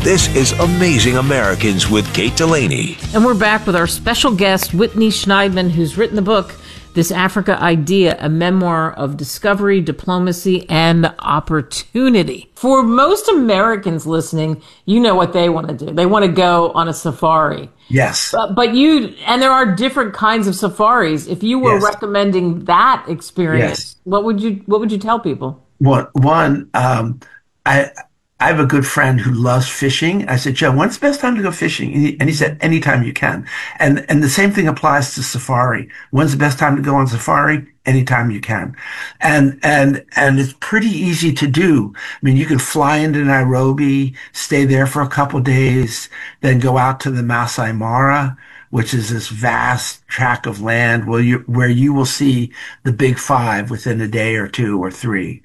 This is Amazing Americans with Kate Delaney. And we're back with our special guest, Whitney Schneidman, who's written the book, This Africa Idea, a memoir of discovery, diplomacy, and opportunity. For most Americans listening, you know what they want to do. They want to go on a safari. Yes. And there are different kinds of safaris. If you were recommending that experience, what would you tell people? I have a good friend who loves fishing. I said, Joe, when's the best time to go fishing? And he said, anytime you can. And the same thing applies to safari. When's the best time to go on safari? Anytime you can. And it's pretty easy to do. I mean, you can fly into Nairobi, stay there for a couple of days, then go out to the Masai Mara, which is this vast tract of land where you will see the big five within a day or two or three.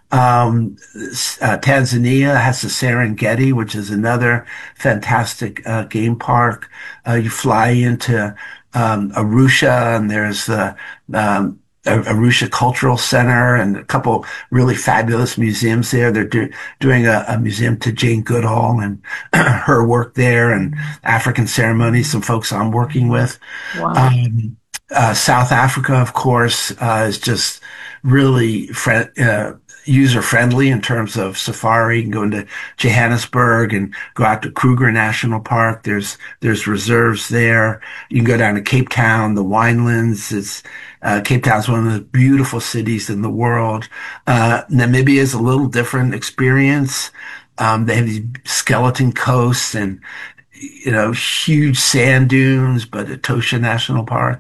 Tanzania has the Serengeti, which is another fantastic game park. You fly into Arusha, and there's the Arusha Cultural Center and a couple really fabulous museums there. They're doing a museum to Jane Goodall and her work there, and African ceremonies, some folks I'm working with. Wow. South Africa, of course, is just really user-friendly in terms of safari. You can go into Johannesburg and go out to Kruger National Park. There's reserves there. You can go down to Cape Town, the winelands. Cape Town's one of the beautiful cities in the world. Namibia is a little different experience. They have these skeleton coasts and, huge sand dunes, but Etosha National Park.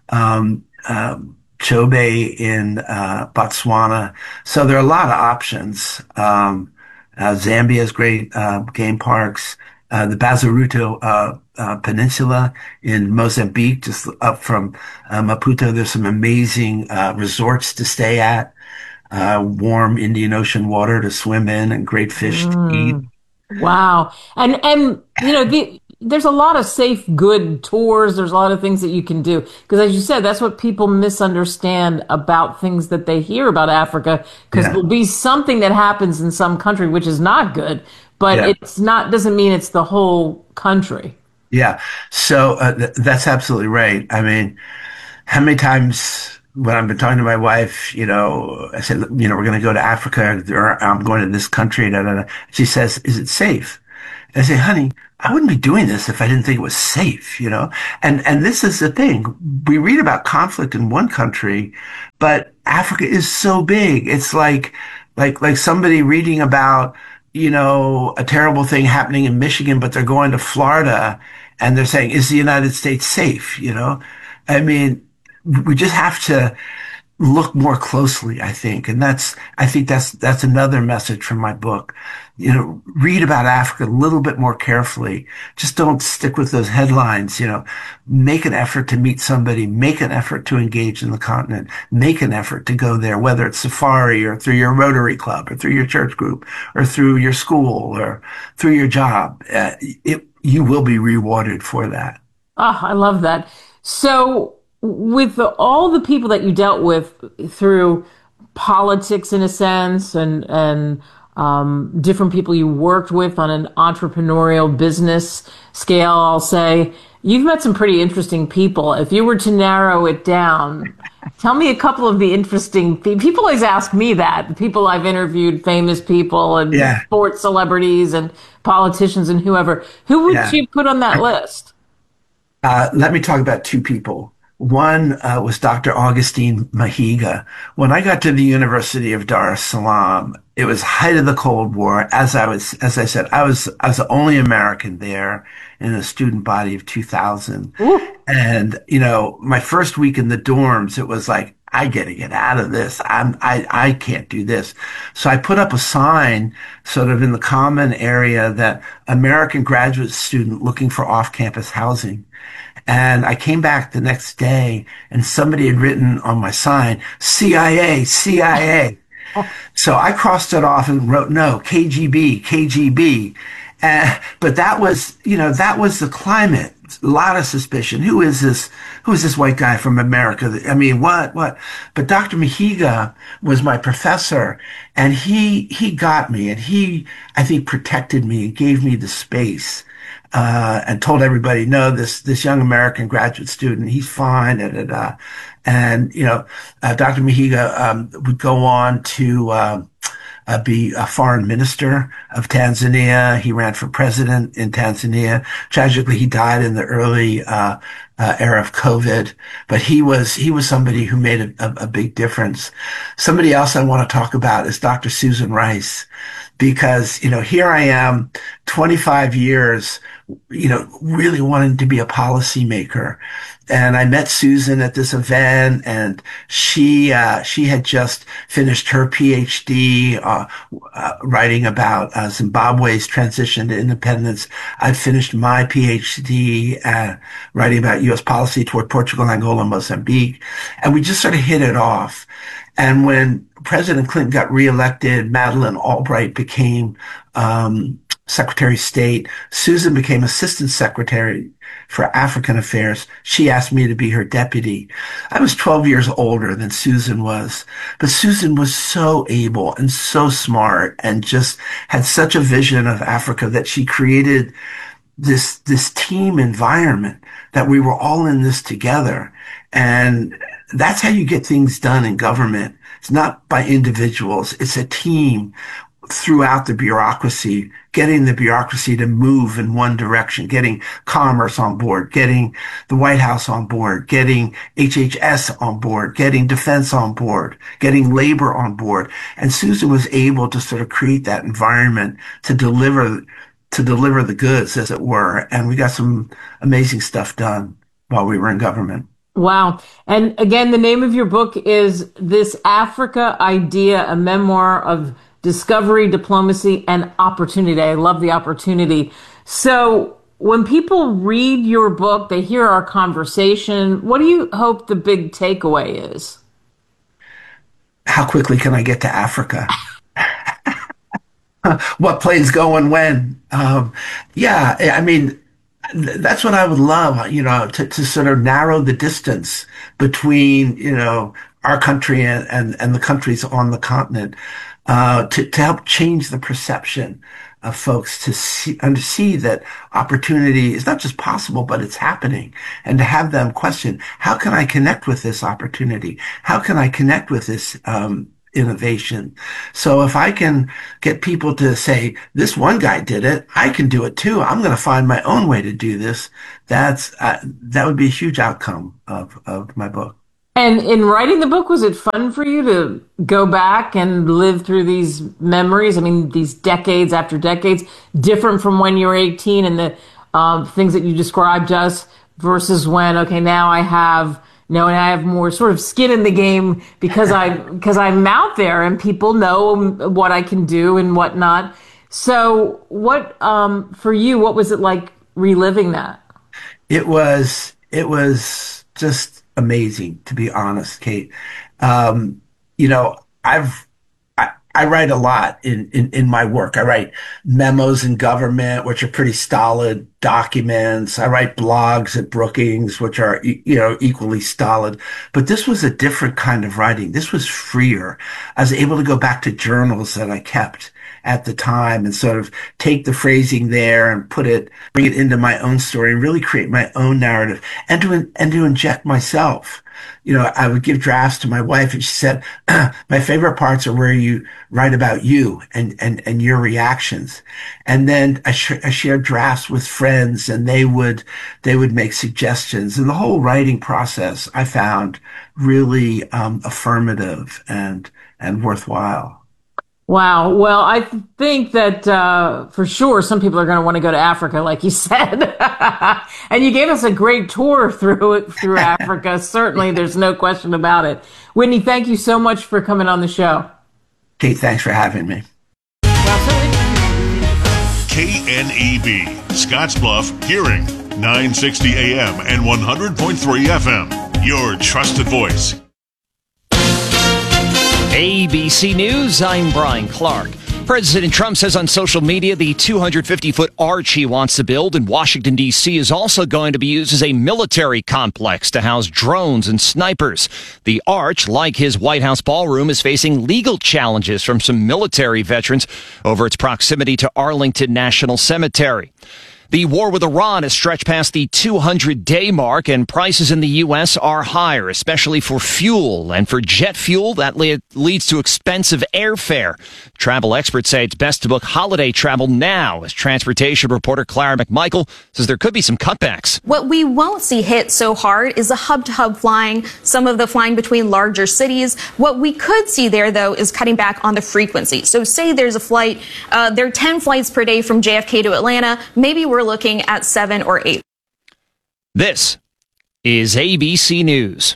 Chobe in Botswana. So there are a lot of options. Zambia has great game parks. The Bazaruto Peninsula in Mozambique, just up from Maputo, there's some amazing resorts to stay at. Warm Indian Ocean water to swim in and great fish to eat. Wow. And there's a lot of safe, good tours. There's a lot of things that you can do. Because as you said, that's what people misunderstand about things that they hear about Africa. Because there'll be something that happens in some country which is not good, but doesn't mean it's the whole country. Yeah. So that's absolutely right. I mean, how many times when I've been talking to my wife, I said, we're going to go to Africa, or I'm going to this country. She says, is it safe? And I say, honey, I wouldn't be doing this if I didn't think it was safe, And this is the thing. We read about conflict in one country, but Africa is so big. It's like somebody reading about, a terrible thing happening in Michigan, but they're going to Florida and they're saying, is the United States safe? I mean, we just have to look more closely, I think. And that's another message from my book. Read about Africa a little bit more carefully. Just don't stick with those headlines, make an effort to meet somebody, make an effort to engage in the continent, make an effort to go there, whether it's safari or through your Rotary Club or through your church group or through your school or through your job. You will be rewarded for that. Oh, I love that. So with all the people that you dealt with through politics, in a sense, and different people you worked with on an entrepreneurial business scale, I'll say, you've met some pretty interesting people. If you were to narrow it down, tell me a couple of the interesting people. Always ask me that. The people I've interviewed, famous people and sports celebrities and politicians and whoever. Who would you put on that list? Let me talk about two people. One was Dr. Augustine Mahiga. When I got to the University of Dar es Salaam, it was height of the Cold War. As I said, I was the only American there in a student body of 2,000. Ooh. And my first week in the dorms, it was like, I got to get out of this. I can't do this. So I put up a sign sort of in the common area that American graduate student looking for off-campus housing. And I came back the next day and somebody had written on my sign, CIA, CIA. So I crossed it off and wrote, no, KGB, KGB. But that was the climate a lot of suspicion. Who is this? Who is this white guy from America? I mean, what? But Dr. Mahiga was my professor, and he got me, and he, I think, protected me and gave me the space, and told everybody, no, this young American graduate student, he's fine, and Dr. Mahiga would go on to be a foreign minister of Tanzania. He ran for president in Tanzania. Tragically, he died in the early era of COVID, but he was somebody who made a big difference. Somebody else I want to talk about is Dr. Susan Rice, because, here I am, 25 years, really wanting to be a policymaker. And I met Susan at this event, and she had just finished her PhD, writing about Zimbabwe's transition to independence. I'd finished my PhD, writing about U.S. policy toward Portugal, Angola, Mozambique. And we just sort of hit it off. And when President Clinton got reelected, Madeleine Albright became Secretary of State. Susan became Assistant Secretary for African Affairs. She asked me to be her deputy. I was 12 years older than Susan was, but Susan was so able and so smart and just had such a vision of Africa that she created this team environment that we were all in this together. And that's how you get things done in government. It's not by individuals. It's a team throughout the bureaucracy, getting the bureaucracy to move in one direction, getting Commerce on board, getting the White House on board, getting HHS on board, getting Defense on board, getting labor on board. And Susan was able to sort of create that environment to deliver the goods, as it were. And we got some amazing stuff done while we were in government. Wow. And again, the name of your book is This Africa Idea, a memoir of discovery, diplomacy, and opportunity. I love the opportunity. So when people read your book, they hear our conversation, what do you hope the big takeaway is? How quickly can I get to Africa? What plane's going when? That's what I would love, to sort of narrow the distance between, our country and the countries on the continent, to help change the perception of folks to see that opportunity is not just possible, but it's happening, and to have them question, how can I connect with this opportunity? How can I connect with this, innovation? So if I can get people to say, this one guy did it, I can do it too. I'm going to find my own way to do this. That would be a huge outcome of my book. And in writing the book, was it fun for you to go back and live through these memories? I mean, these decades after decades, different from when you were 18 and the things that you described to us versus when, okay, now I have more sort of skin in the game because I'm out there and people know what I can do and whatnot. So what, for you, what was it like reliving that? It was just amazing, to be honest, Kate. I write a lot in my work. I write memos in government, which are pretty stolid documents. I write blogs at Brookings, which are, equally stolid. But this was a different kind of writing. This was freer. I was able to go back to journals that I kept at the time and sort of take the phrasing there and bring it into my own story and really create my own narrative and to inject myself. I would give drafts to my wife and she said, my favorite parts are where you write about you and your reactions. And then I shared drafts with friends and they would make suggestions. And the whole writing process I found really affirmative and worthwhile. Wow. Well, I think that for sure some people are going to want to go to Africa, like you said. And you gave us a great tour through Africa. Certainly, there's no question about it. Whitney, thank you so much for coming on the show. Kate, thanks for having me. KNEB, Scottsbluff, Hearing, 960 AM and 100.3 FM. Your trusted voice. ABC News, I'm Brian Clark. President Trump says on social media the 250-foot arch he wants to build in Washington, D.C. is also going to be used as a military complex to house drones and snipers. The arch, like his White House ballroom, is facing legal challenges from some military veterans over its proximity to Arlington National Cemetery. The war with Iran has stretched past the 200-day mark, and prices in the U.S. are higher, especially for fuel. And for jet fuel, that leads to expensive airfare. Travel experts say it's best to book holiday travel now, as transportation reporter Clara McMichael says there could be some cutbacks. What we won't see hit so hard is the hub-to-hub flying, some of the flying between larger cities. What we could see there, though, is cutting back on the frequency. So say there's a flight, there are 10 flights per day from JFK to Atlanta. Maybe we're looking at 7 or 8. This is ABC News.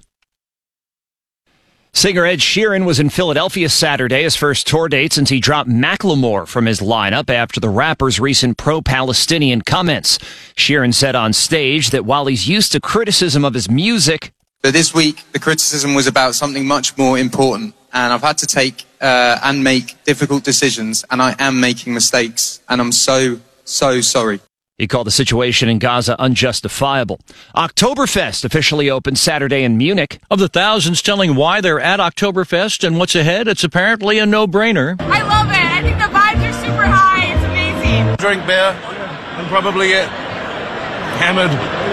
Singer Ed Sheeran was in Philadelphia Saturday, his first tour date since he dropped Macklemore from his lineup after the rapper's recent pro-Palestinian comments. Sheeran said on stage that while he's used to criticism of his music, but this week the criticism was about something much more important, and I've had to take and make difficult decisions, and I am making mistakes, and I'm so sorry. He called the situation in Gaza unjustifiable. Oktoberfest officially opened Saturday in Munich. Of the thousands telling why they're at Oktoberfest and what's ahead, it's apparently a no-brainer. I love it. I think the vibes are super high. It's amazing. Drink beer and probably get hammered.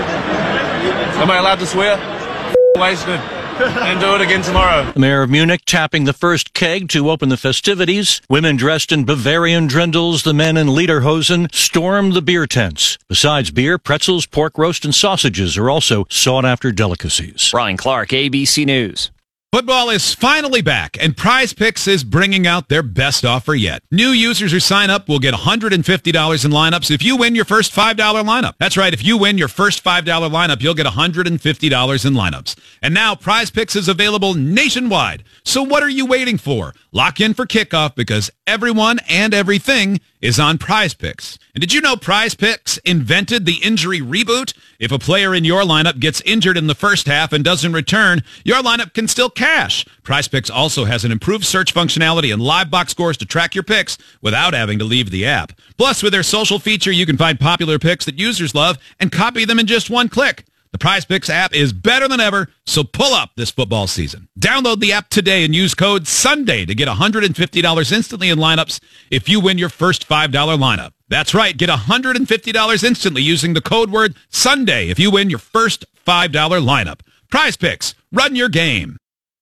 Am I allowed to swear? Wasted. And do it again tomorrow. The mayor of Munich tapping the first keg to open the festivities. Women dressed in Bavarian drindles, the men in lederhosen, storm the beer tents. Besides beer, pretzels, pork roast, and sausages are also sought-after delicacies. Brian Clark, ABC News. Football is finally back, and Prize Picks is bringing out their best offer yet. New users who sign up will get $150 in lineups if you win your first $5 lineup. That's right, if you win your first $5 lineup, you'll get $150 in lineups. And now Prize Picks is available nationwide. So what are you waiting for? Lock in for kickoff because everyone and everything is on Prize Picks. And did you know Prize Picks invented the injury reboot? If a player in your lineup gets injured in the first half and doesn't return, your lineup can still cash. Prize Picks also has an improved search functionality and live box scores to track your picks without having to leave the app. Plus, with their social feature, you can find popular picks that users love and copy them in just one click. The Prize Picks app is better than ever, so pull up this football season. Download the app today and use code SUNDAY to get $150 instantly in lineups if you win your first $5 lineup. That's right, get $150 instantly using the code word SUNDAY if you win your first $5 lineup. Prize Picks, run your game.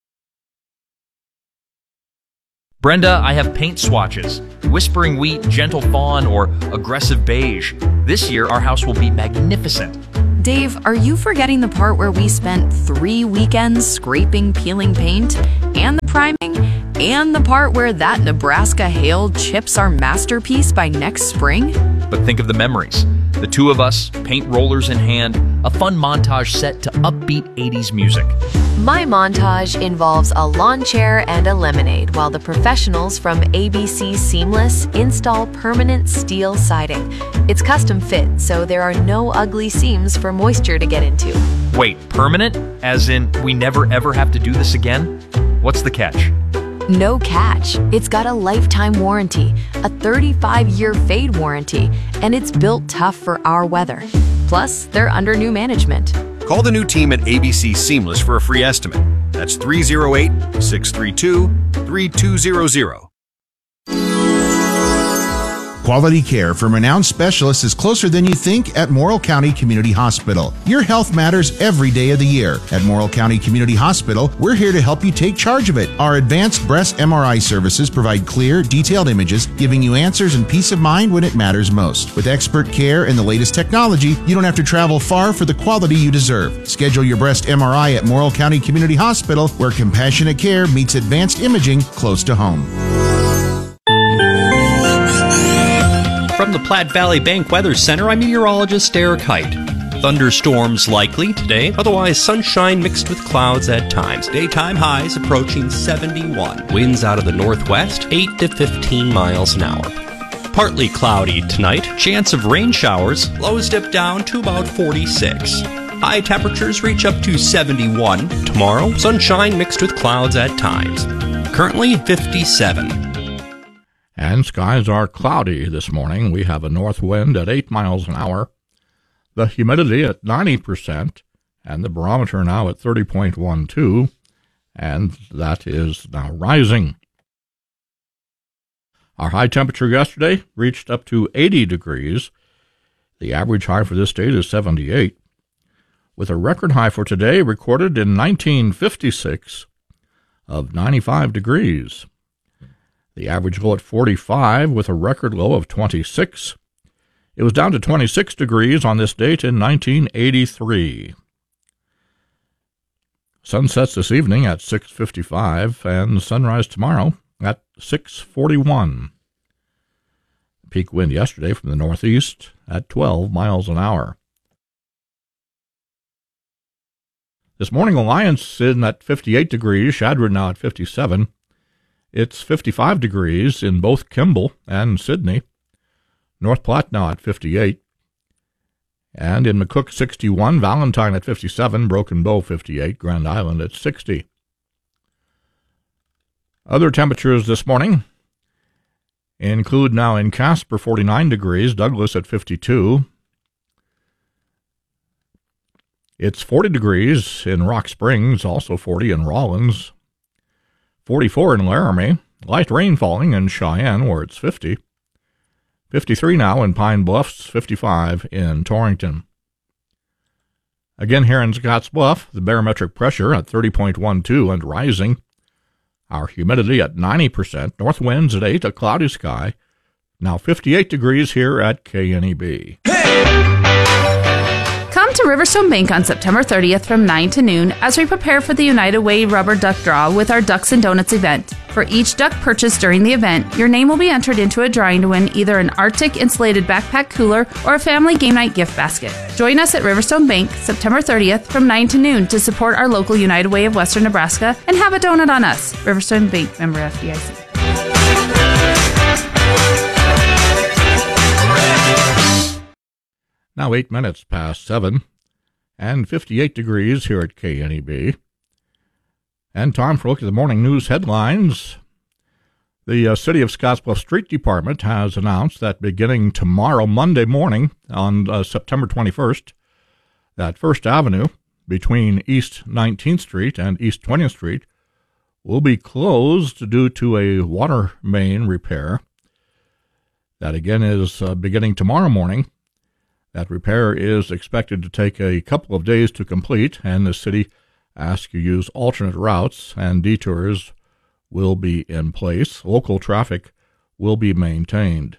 Brenda, I have paint swatches. Whispering Wheat, Gentle Fawn, or Aggressive Beige. This year, our house will be magnificent. Dave, are you forgetting the part where we spent 3 weekends scraping, peeling paint, and the priming, and the part where that Nebraska hail chips our masterpiece by next spring? But think of the memories. The two of us, paint rollers in hand, a fun montage set to upbeat 80s music. My montage involves a lawn chair and a lemonade while the professionals from ABC Seamless install permanent steel siding. It's custom fit, so there are no ugly seams for moisture to get into. Wait, permanent? As in, we never ever have to do this again? What's the catch? No catch. It's got a lifetime warranty, a 35-year fade warranty, and it's built tough for our weather. Plus, they're under new management. Call the new team at ABC Seamless for a free estimate. That's 308-632-3200. Quality care from renowned specialists is closer than you think at Morrill County Community Hospital. Your health matters every day of the year. At Morrill County Community Hospital, we're here to help you take charge of it. Our advanced breast MRI services provide clear, detailed images, giving you answers and peace of mind when it matters most. With expert care and the latest technology, you don't have to travel far for the quality you deserve. Schedule your breast MRI at Morrill County Community Hospital, where compassionate care meets advanced imaging close to home. From the Platte Valley Bank Weather Center, I'm meteorologist Eric Height. Thunderstorms likely today, otherwise sunshine mixed with clouds at times. Daytime highs approaching 71. Winds out of the northwest, 8 to 15 miles an hour. Partly cloudy tonight, chance of rain showers, lows dip down to about 46. High temperatures reach up to 71. Tomorrow, sunshine mixed with clouds at times. Currently 57. And skies are cloudy this morning. We have a north wind at 8 miles an hour, the humidity at 90%, and the barometer now at 30.12, and that is now rising. Our high temperature yesterday reached up to 80 degrees. The average high for this date is 78, with a record high for today recorded in 1956 of 95 degrees. The average low at 45 with a record low of 26. It was down to 26 degrees on this date in 1983. Sunsets this evening at 6:55 and sunrise tomorrow at 6:41. Peak wind yesterday from the northeast at 12 miles an hour. This morning, Alliance in at 58 degrees, Chadron now at 57. It's 55 degrees in both Kimball and Sydney. North Platte now at 58. And in McCook, 61. Valentine at 57. Broken Bow, 58. Grand Island at 60. Other temperatures this morning include now in Casper, 49 degrees. Douglas at 52. It's 40 degrees in Rock Springs, also 40 in Rawlins. 44 in Laramie, light rain falling in Cheyenne where it's 50. 53 now in Pine Bluffs, 55 in Torrington. Again here in Scottsbluff, the barometric pressure at 30.12 and rising. Our humidity at 90%, north winds at 8, a cloudy sky. Now 58 degrees here at KNEB. Come to Riverstone Bank on September 30th from 9 to noon as we prepare for the United Way Rubber Duck Draw with our Ducks and Donuts event. For each duck purchased during the event, your name will be entered into a drawing to win either an Arctic insulated backpack cooler or a family game night gift basket. Join us at Riverstone Bank September 30th from 9 to noon to support our local United Way of Western Nebraska and have a donut on us. Riverstone Bank, member FDIC. Now 8 minutes past 7 and 58 degrees here at KNEB. And time for a look at the morning news headlines. The City of Scottsbluff Street Department has announced that beginning tomorrow, Monday morning, on September 21st, that First Avenue between East 19th Street and East 20th Street will be closed due to a water main repair. That again is beginning tomorrow morning. That repair is expected to take a couple of days to complete, and the city asks you use alternate routes, and detours will be in place. Local traffic will be maintained.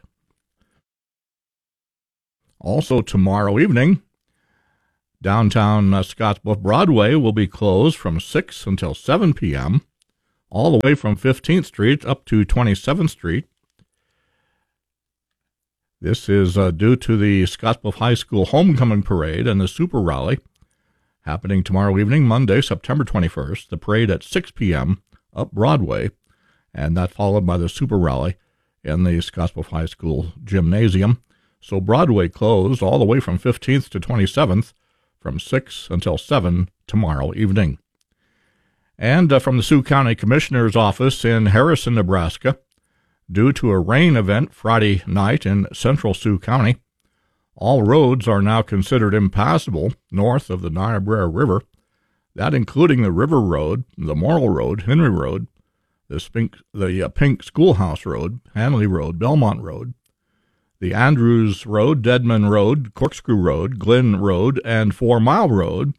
Also tomorrow evening, downtown Scottsbluff Broadway will be closed from 6 until 7 p.m., all the way from 15th Street up to 27th Street. This is due to the Scottsbluff High School Homecoming Parade and the Super Rally happening tomorrow evening, Monday, September 21st. The parade at 6 p.m. up Broadway, and that followed by the Super Rally in the Scottsbluff High School Gymnasium. So Broadway closed all the way from 15th to 27th from 6 until 7 tomorrow evening. And from the Sioux County Commissioner's Office in Harrison, Nebraska, due to a rain event Friday night in central Sioux County, all roads are now considered impassable north of the Niobrara River, that including the River Road, the Morrill Road, Henry Road, the Pink Schoolhouse Road, Hanley Road, Belmont Road, the Andrews Road, Deadman Road, Corkscrew Road, Glen Road, and 4 Mile Road.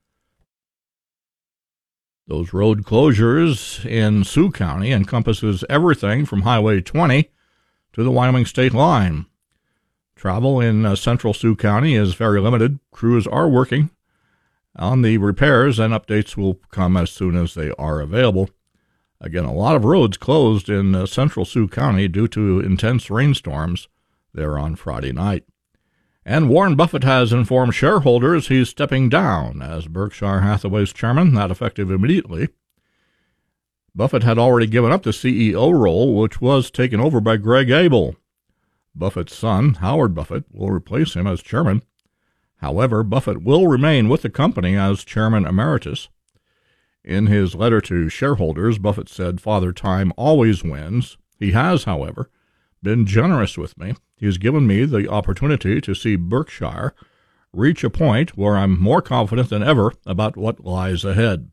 Those road closures in Sioux County encompasses everything from Highway 20 to the Wyoming state line. Travel in central Sioux County is very limited. Crews are working on the repairs, and updates will come as soon as they are available. Again, a lot of roads closed in central Sioux County due to intense rainstorms there on Friday night. And Warren Buffett has informed shareholders he's stepping down as Berkshire Hathaway's chairman, that effective immediately. Buffett had already given up the CEO role, which was taken over by Greg Abel. Buffett's son, Howard Buffett, will replace him as chairman. However, Buffett will remain with the company as chairman emeritus. In his letter to shareholders, Buffett said Father Time always wins. He has, however, been generous with me. He's given me the opportunity to see Berkshire reach a point where I'm more confident than ever about what lies ahead.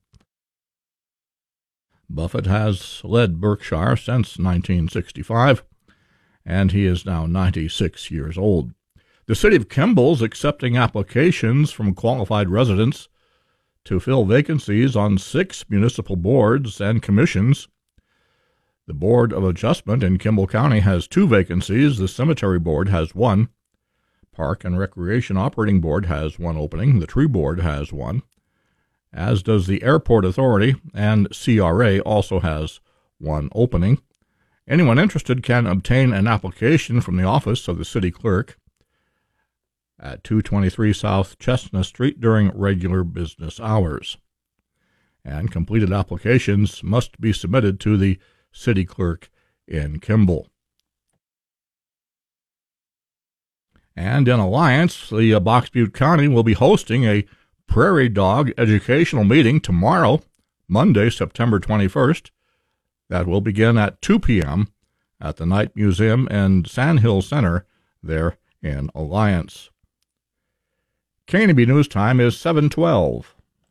Buffett has led Berkshire since 1965, and he is now 96 years old. The city of Kimball's accepting applications from qualified residents to fill vacancies on 6 municipal boards and commissions. The Board of Adjustment in Kimball County has 2 vacancies. The Cemetery Board has 1. Park and Recreation Operating Board has 1 opening. The Tree Board has 1, as does the Airport Authority, and CRA also has 1 opening. Anyone interested can obtain an application from the office of the city clerk at 223 South Chestnut Street during regular business hours. And completed applications must be submitted to the city clerk in Kimball. And in Alliance, the Box Butte County will be hosting a prairie dog educational meeting tomorrow, Monday, September 21st. That will begin at 2 p.m. at the Knight Museum and Sandhill Center there in Alliance. KNB News Time is 7:12.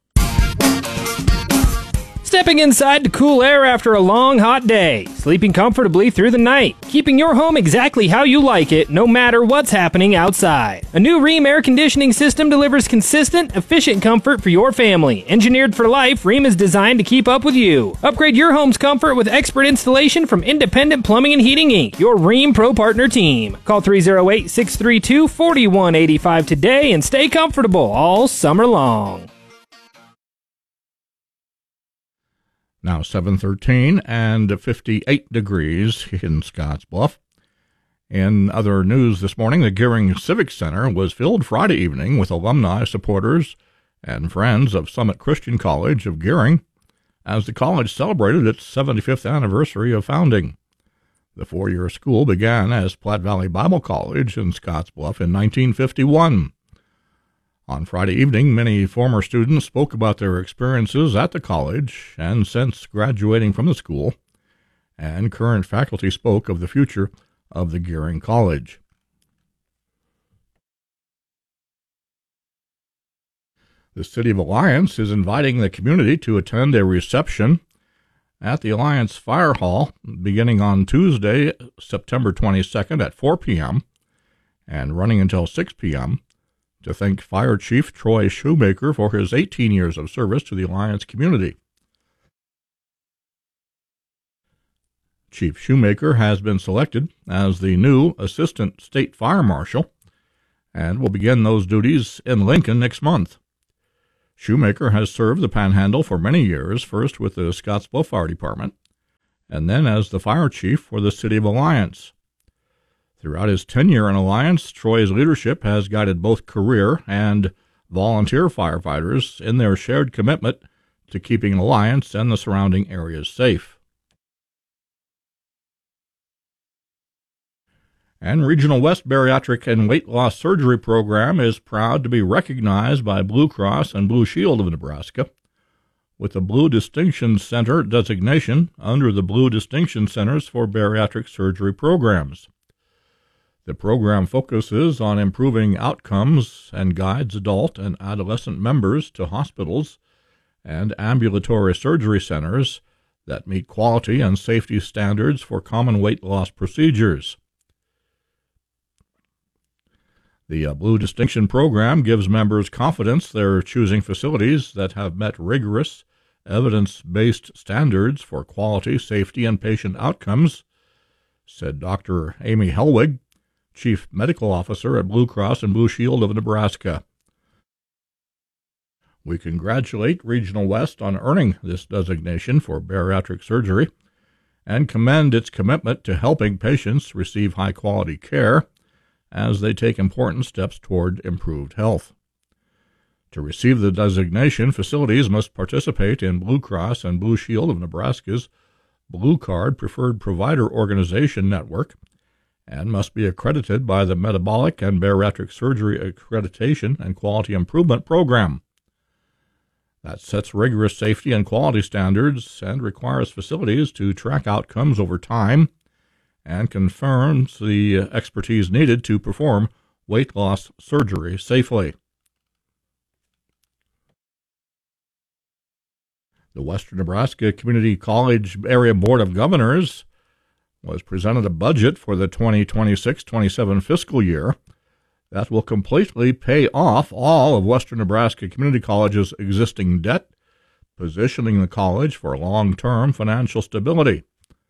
Stepping inside to cool air after a long, hot day. Sleeping comfortably through the night. Keeping your home exactly how you like it, no matter what's happening outside. A new Rheem air conditioning system delivers consistent, efficient comfort for your family. Engineered for life, Rheem is designed to keep up with you. Upgrade your home's comfort with expert installation from Independent Plumbing and Heating, Inc., your Rheem Pro Partner team. Call 308-632-4185 today and stay comfortable all summer long. Now 7:13 and 58 degrees in Scottsbluff. In other news this morning, the Gearing Civic Center was filled Friday evening with alumni, supporters, and friends of Summit Christian College of Gearing as the college celebrated its 75th anniversary of founding. The 4-year school began as Platte Valley Bible College in Scottsbluff in 1951. On Friday evening, many former students spoke about their experiences at the college and since graduating from the school, and current faculty spoke of the future of the Gearing College. The City of Alliance is inviting the community to attend a reception at the Alliance Fire Hall beginning on Tuesday, September 22nd at 4 p.m. and running until 6 p.m. to thank Fire Chief Troy Shoemaker for his 18 years of service to the Alliance community. Chief Shoemaker has been selected as the new Assistant State Fire Marshal and will begin those duties in Lincoln next month. Shoemaker has served the Panhandle for many years, first with the Scottsbluff Fire Department, and then as the Fire Chief for the City of Alliance. Throughout his tenure in Alliance, Troy's leadership has guided both career and volunteer firefighters in their shared commitment to keeping Alliance and the surrounding areas safe. And Regional West Bariatric and Weight Loss Surgery Program is proud to be recognized by Blue Cross and Blue Shield of Nebraska with the Blue Distinction Center designation under the Blue Distinction Centers for Bariatric Surgery Programs. The program focuses on improving outcomes and guides adult and adolescent members to hospitals and ambulatory surgery centers that meet quality and safety standards for common weight loss procedures. The Blue Distinction Program gives members confidence they're choosing facilities that have met rigorous, evidence-based standards for quality, safety, and patient outcomes, said Dr. Amy Helwig, Chief Medical Officer at Blue Cross and Blue Shield of Nebraska. We congratulate Regional West on earning this designation for bariatric surgery and commend its commitment to helping patients receive high-quality care as they take important steps toward improved health. To receive the designation, facilities must participate in Blue Cross and Blue Shield of Nebraska's Blue Card Preferred Provider Organization Network and must be accredited by the Metabolic and Bariatric Surgery Accreditation and Quality Improvement Program. That sets rigorous safety and quality standards and requires facilities to track outcomes over time and confirms the expertise needed to perform weight loss surgery safely. The Western Nebraska Community College Area Board of Governors was presented a budget for the 2026-27 fiscal year that will completely pay off all of Western Nebraska Community College's existing debt, positioning the college for long-term financial stability.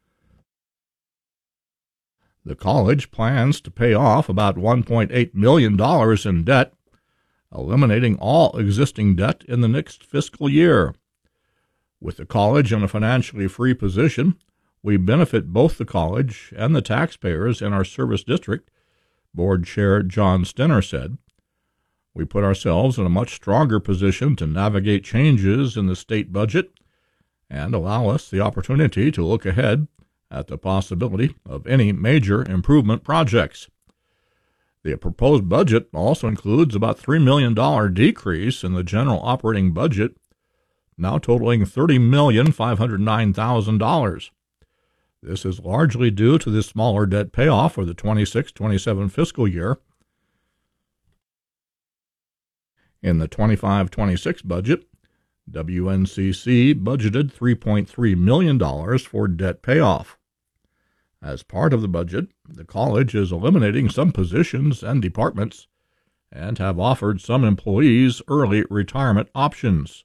The college plans to pay off about $1.8 million in debt, eliminating all existing debt in the next fiscal year. With the college in a financially free position, we benefit both the college and the taxpayers in our service district, Board Chair John Stenner said. We put ourselves in a much stronger position to navigate changes in the state budget and allow us the opportunity to look ahead at the possibility of any major improvement projects. The proposed budget also includes about $3 million decrease in the general operating budget, now totaling $30,509,000. This is largely due to the smaller debt payoff for the 26-27 fiscal year. In the 25-26 budget, WNCC budgeted $3.3 million for debt payoff. As part of the budget, the college is eliminating some positions and departments and have offered some employees early retirement options.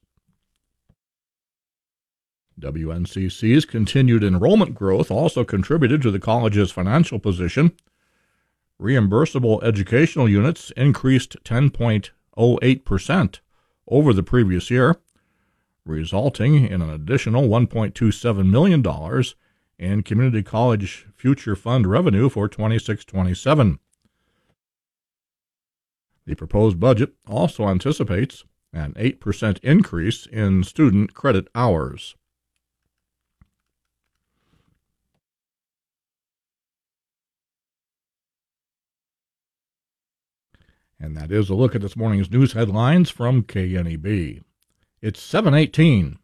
WNCC's continued enrollment growth also contributed to the college's financial position. Reimbursable educational units increased 10.08% over the previous year, resulting in an additional $1.27 million in Community College Future Fund revenue for 26-27. The proposed budget also anticipates an 8% increase in student credit hours. And that is a look at this morning's news headlines from KNEB. It's 7:18.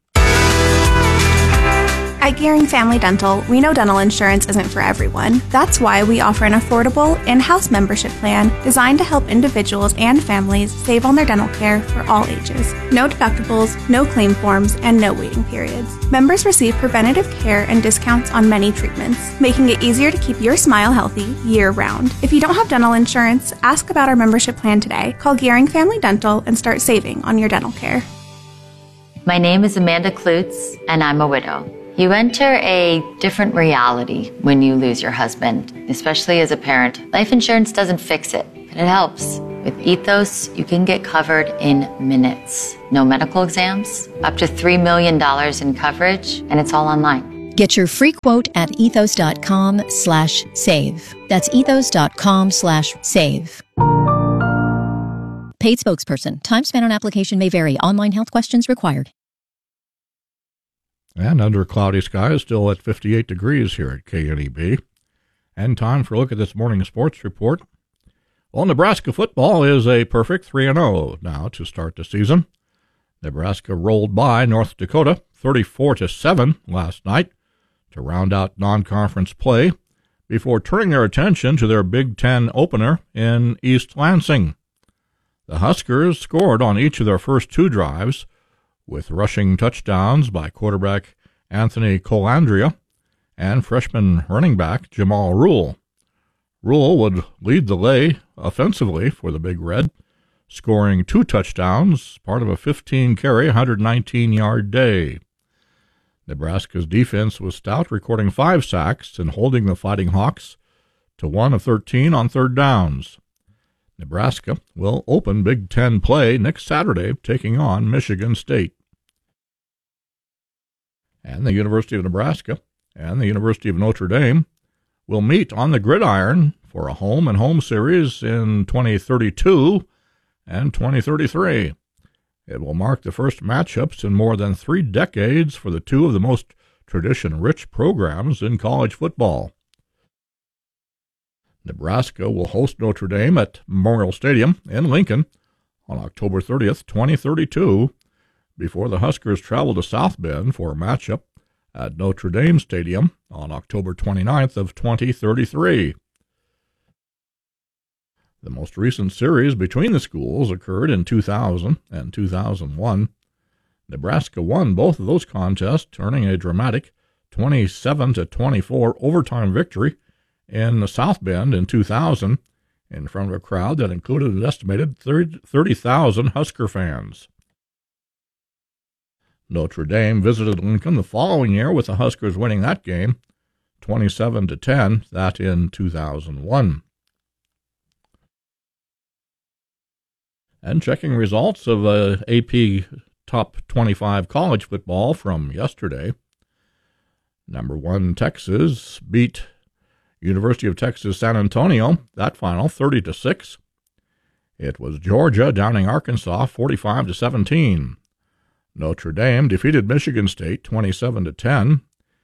At Gearing Family Dental, we know dental insurance isn't for everyone. That's why we offer an affordable, in-house membership plan designed to help individuals and families save on their dental care for all ages. No deductibles, no claim forms, and no waiting periods. Members receive preventative care and discounts on many treatments, making it easier to keep your smile healthy year-round. If you don't have dental insurance, ask about our membership plan today. Call Gearing Family Dental and start saving on your dental care. My name is Amanda Klutz, and I'm a widow. You enter a different reality when you lose your husband, especially as a parent. Life insurance doesn't fix it, but it helps. With Ethos, you can get covered in minutes. No medical exams, up to $3 million in coverage, and it's all online. Get your free quote at ethos.com/save. That's ethos.com/save. Paid spokesperson. Time spent on application may vary. Online health questions required. And under cloudy skies, still at 58 degrees here at KNEB. And time for a look at this morning's sports report. Well, Nebraska football is a perfect 3-0 now to start the season. Nebraska rolled by North Dakota 34-7 last night to round out non-conference play before turning their attention to their Big Ten opener in East Lansing. The Huskers scored on each of their first two drives, with rushing touchdowns by quarterback Anthony Colandrea and freshman running back Jamal Rule. Rule would lead the way offensively for the Big Red, scoring 2 touchdowns, part of a 15-carry, 119-yard day. Nebraska's defense was stout, recording 5 sacks and holding the Fighting Hawks to 1 of 13 on third downs. Nebraska will open Big Ten play next Saturday, taking on Michigan State. And the University of Nebraska and the University of Notre Dame will meet on the gridiron for a home-and-home series in 2032 and 2033. It will mark the first matchups in more than 3 decades for the two of the most tradition-rich programs in college football. Nebraska will host Notre Dame at Memorial Stadium in Lincoln on October 30th, 2032, before the Huskers travel to South Bend for a matchup at Notre Dame Stadium on October 29th of 2033. The most recent series between the schools occurred in 2000 and 2001. Nebraska won both of those contests, turning a dramatic 27-24 overtime victory in South Bend in 2000 in front of a crowd that included an estimated 30,000 Husker fans. Notre Dame visited Lincoln the following year with the Huskers winning that game 27-10, that in 2001. And checking results of AP Top 25 college football from yesterday. Number 1 Texas beat University of Texas San Antonio, that final 30-6. It was Georgia downing Arkansas 45-17. Notre Dame defeated Michigan State 27-10.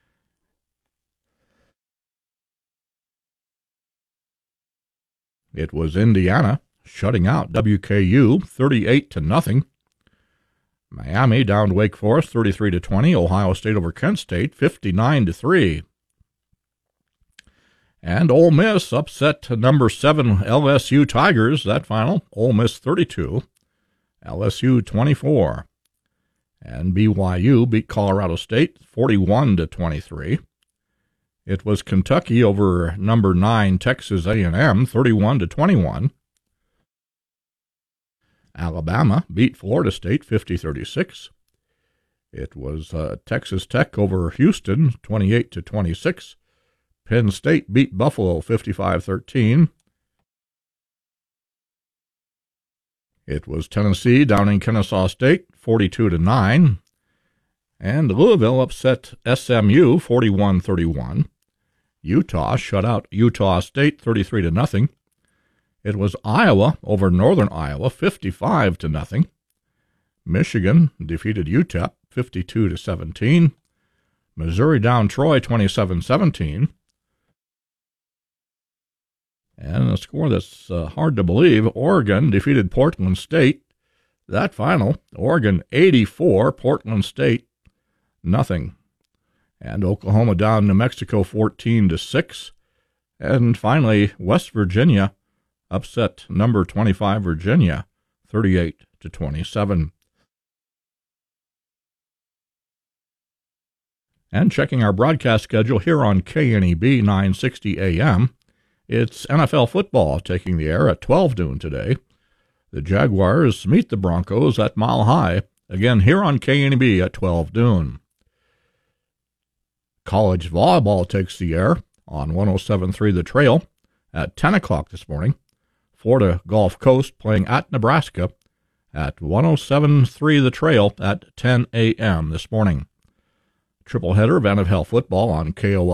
It was Indiana shutting out WKU 38-0. Miami downed Wake Forest 33-20. Ohio State over Kent State 59-3. And Ole Miss upset number 7 LSU Tigers, that final, Ole Miss 32, LSU 24. And BYU beat Colorado State 41-23. It was Kentucky over number 9 Texas A&M 31-21. Alabama beat Florida State 50-36. It was Texas Tech over Houston 28-26. Penn State beat Buffalo 55-13. It was Tennessee downing Kennesaw State 42-9. And Louisville upset SMU 41-31. Utah shut out Utah State 33-0. It was Iowa over Northern Iowa 55-0. Michigan defeated UTEP 52-17. Missouri downed Troy 27-17. And a score that's hard to believe, Oregon defeated Portland State. That final, Oregon 84, Portland State nothing. And Oklahoma down New Mexico 14-6. And finally, West Virginia upset number 25 Virginia 38-27. And checking our broadcast schedule here on KNEB 960 AM, it's NFL football taking the air at 12 noon today. The Jaguars meet the Broncos at Mile High, again here on KNEB at 12 noon. College volleyball takes the air on 107.3 The Trail at 10 o'clock this morning. Florida Gulf Coast playing at Nebraska at 107.3 The Trail at 10 a.m. this morning. Triple header of NFL football on KOL